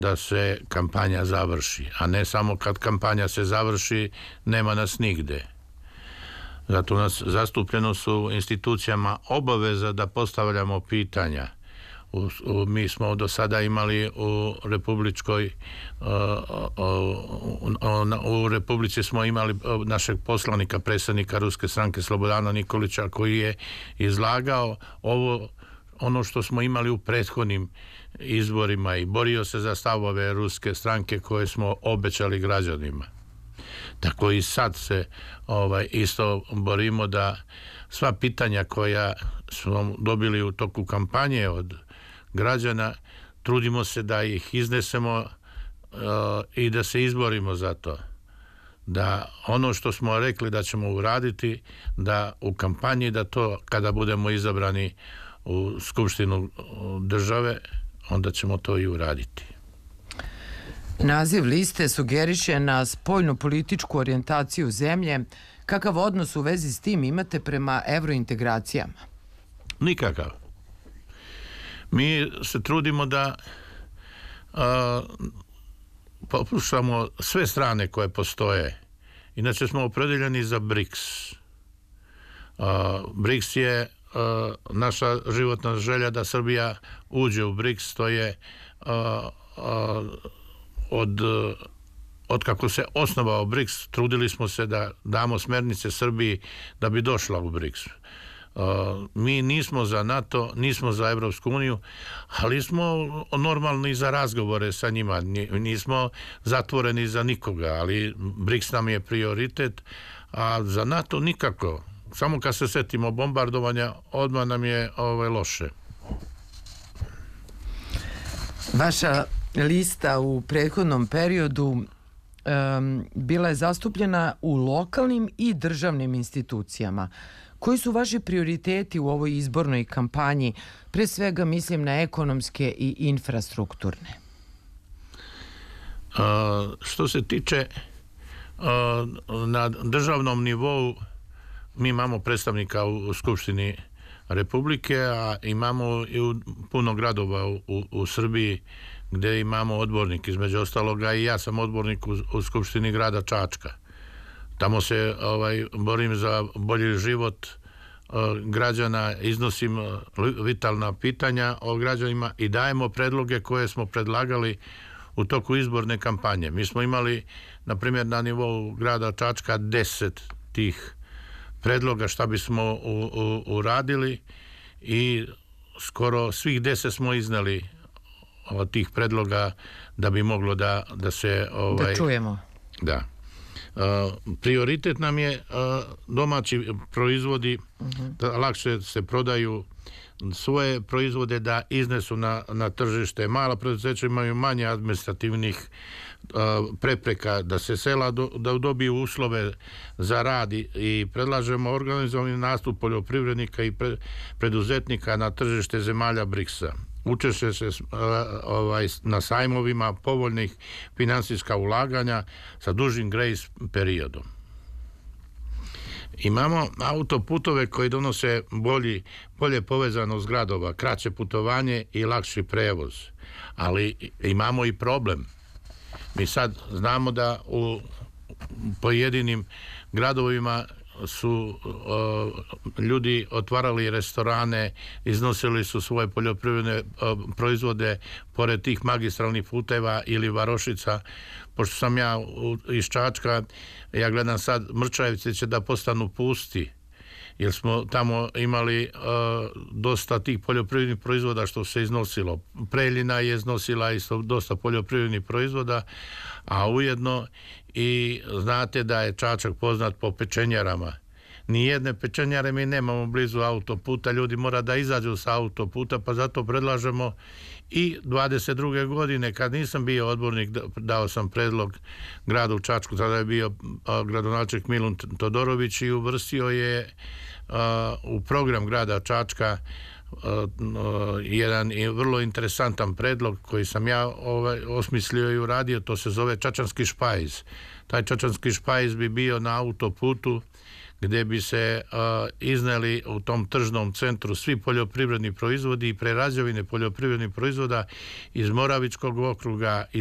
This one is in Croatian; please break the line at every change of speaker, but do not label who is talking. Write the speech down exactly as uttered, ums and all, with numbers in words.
da se kampanja završi, a ne samo kad kampanja se završi, nema nas nigde. Zato nas zastupljeno su u institucijama obaveza da postavljamo pitanja. U, u, mi smo do sada imali u republičkoj uh, uh, u Republici smo imali našeg poslanika, predsjednika Ruske stranke Slobodana Nikolića, koji je izlagao ovo ono što smo imali u prethodnim izborima i borio se za stavove Ruske stranke koje smo obećali građanima. Tako i sad se ovaj, isto borimo da sva pitanja koja smo dobili u toku kampanje od građana, trudimo se da ih iznesemo uh, i da se izborimo za to. Da ono što smo rekli da ćemo uraditi, da u kampanji, da to kada budemo izabrani u Skupštinu države, onda ćemo to i uraditi.
Naziv liste sugeriše na spoljnu političku orijentaciju zemlje. Kakav odnos u vezi s tim imate prema evrointegracijama?
Nikakav. Mi se trudimo da a, poslušamo sve strane koje postoje. Inače smo opredeljeni za BRICS. A, BRICS je a, naša životna želja da Srbija uđe u BRICS. To je a, a, od, od kako se osnovao BRICS, trudili smo se da damo smernice Srbiji da bi došla u BRICS. Uh, mi nismo za NATO, nismo za Evropsku uniju, ali smo normalni za razgovore sa njima, nismo zatvoreni za nikoga, ali BRICS nam je prioritet, a za NATO nikako. Samo kad se setimo bombardovanja, odmah nam je ovaj, loše.
Vaša lista u prethodnom periodu um, bila je zastupljena u lokalnim i državnim institucijama. Koji su vaši prioriteti u ovoj izbornoj kampanji? Pre svega mislim na ekonomske i infrastrukturne.
A, što se tiče a, na državnom nivou, mi imamo predstavnika u, u Skupštini Republike, a imamo i u puno gradova u, u, u Srbiji gdje imamo odbornik, između ostaloga i ja sam odbornik u, u Skupštini grada Čačka. Tamo se ovaj, borim za bolji život uh, građana, iznosim uh, vitalna pitanja o građanima i dajemo predloge koje smo predlagali u toku izborne kampanje. Mi smo imali, na primjer, na nivou grada Čačka deset tih predloga šta bismo u, u, uradili i skoro svih deset smo iznali od tih predloga da bi moglo da, da se... Ovaj,
da čujemo.
Da. Uh, prioritet nam je uh, domaći proizvodi, uh-huh. da lakše se prodaju svoje proizvode, da iznesu na, na tržište. Mala preduzeća imaju manje administrativnih uh, prepreka, da se sela do, da dobiju uslove za rad i, i predlažemo organizovani nastup poljoprivrednika i pre, preduzetnika na tržište zemalja BRICS-a. Učešće se uh, ovaj, na sajmovima povoljnih finansijska ulaganja sa dužim grace periodom. Imamo autoputove koji donose bolji, bolje povezanost gradova, kraće putovanje i lakši prevoz. Ali imamo i problem. Mi sad znamo da u pojedinim gradovima su uh, ljudi otvarali restorane, iznosili su svoje poljoprivredne uh, proizvode pored tih magistralnih puteva ili varošica. Pošto sam ja u, iz Čačka, ja gledam sad, Mrčajevci će da postanu pusti, jer smo tamo imali uh, dosta tih poljoprivrednih proizvoda što se iznosilo. Preljina je iznosila isto dosta poljoprivrednih proizvoda, a ujedno i znate da je Čačak poznat po pečenjarama. Nijedne pečenjare mi nemamo blizu autoputa, ljudi mora da izađu sa autoputa, pa zato predlažemo i dvadeset druge godine, kad nisam bio odbornik, dao sam predlog gradu Čačku, tada je bio gradonačelnik Milun Todorović i uvrstio je uh, u program grada Čačka jedan vrlo interesantan predlog koji sam ja ovaj, osmislio i uradio, to se zove Čačanski špajz. Taj Čačanski špajz bi bio na autoputu gdje bi se uh, izneli u tom tržnom centru svi poljoprivredni proizvodi i prerađevine poljoprivrednih proizvoda iz Moravičkog okruga,